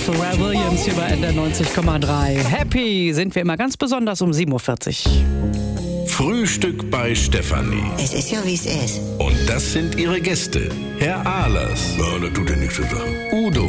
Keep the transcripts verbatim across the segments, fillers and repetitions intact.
Pharrell Williams hier bei N D R neunzig Komma drei. Happy sind wir immer ganz besonders um sieben Uhr vierzig. Frühstück bei Stefanie. Es ist ja, wie es ist. Und das sind ihre Gäste. Herr Ahlers. Ja, das tut ja nichts zu sagen. Udo.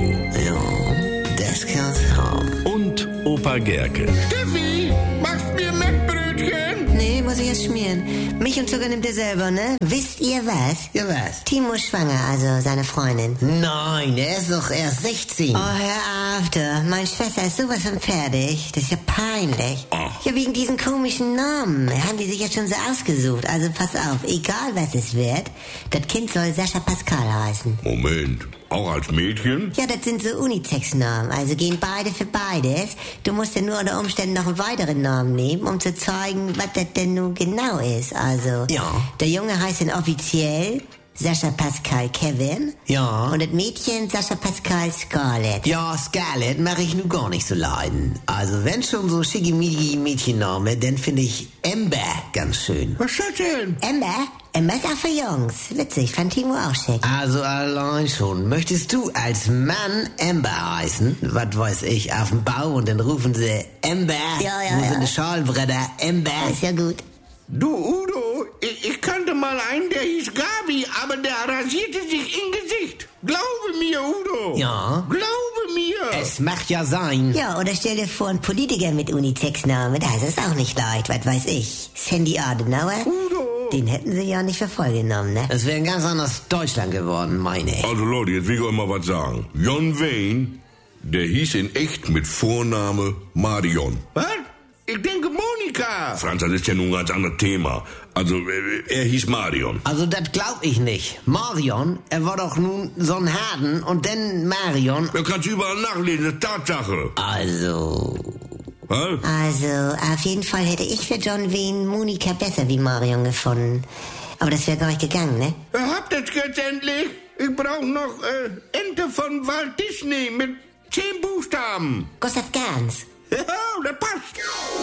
Ja, das kann's haben. Und Opa Gerke. Steffi, machst mir Mettbrötchen? Nee, muss ich erst schmieren. Milch und Zucker nimmt er selber, ne? Wisst ihr was? Ja, was? Timo ist schwanger, also seine Freundin. Nein, er ist doch erst sechzehn. Oh, hör auf, du. Meine Schwester ist sowas von fertig. Das ist ja peinlich. Ach. Ja, wegen diesen komischen Namen. Haben die sich jetzt schon so ausgesucht. Also pass auf, egal was es wird, das Kind soll Sascha Pascal heißen. Moment, auch als Mädchen? Ja, das sind so Unisex-Namen, also gehen beide für beides. Du musst ja nur unter Umständen noch einen weiteren Namen nehmen, um zu zeigen, was das denn nun genau ist. Also, Ja. der Junge heißt dann offiziell Sascha Pascal Kevin. Ja. Und das Mädchen Sascha Pascal Scarlett. Ja, Scarlett mache ich nun gar nicht so leiden. Also wenn schon so schickimicki Mädchenname, dann finde ich Amber ganz schön. Was ist das denn? Amber? Amber ist auch für Jungs. Witzig, fand Timo auch schick. Also allein schon. Möchtest du als Mann Amber heißen? Was weiß ich, auf dem Bau und dann rufen sie Amber. Ja, ja, Wo ja. sind die Schalbretter? Amber. Ist ja gut. Du, Udo, ich, ich kannte mal einen, der hieß Gabi, aber der rasierte sich im Gesicht. Glaube mir, Udo. Ja. Glaube mir. Es macht ja sein. Ja, oder stell dir vor, ein Politiker mit Unisex-Namen, das ist auch nicht leicht, was weiß ich. Sandy Adenauer? Udo. Den hätten sie ja nicht für voll genommen, ne? Es wäre ein ganz anderes Deutschland geworden, meine ich. Also Leute, jetzt will ich euch mal was sagen. John Wayne, der hieß in echt mit Vorname Marion. Was? Ich denke Monika. Franz, das ist ja nun ein ganz anderes Thema. Also, äh, er hieß Marion. Also das glaub ich nicht. Marion, er war doch nun so ein Harden und dann Marion. Da kannst du überall nachlesen, das ist Tatsache. Also... Hä? Also, auf jeden Fall hätte ich für John Wayne Monika besser wie Marion gefunden. Aber das wäre gar nicht gegangen, ne? Ihr habt das jetzt endlich. Ich brauche noch äh, Ente von Walt Disney mit zehn Buchstaben. Gustav Gans. Ja, das passt.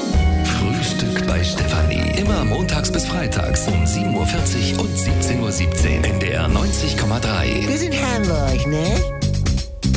Frühstück bei Stefanie. Immer montags bis freitags um sieben Uhr vierzig und siebzehn Uhr siebzehn. N D R neunzig Komma drei. Wir sind Hamburg, ne?